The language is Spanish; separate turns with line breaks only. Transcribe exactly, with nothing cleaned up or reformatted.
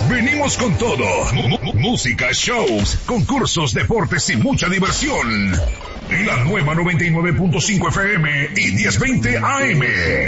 Venimos con todo. M- música, shows, concursos, deportes y mucha diversión. La nueva noventa y nueve punto cinco F M y diez veinte A M.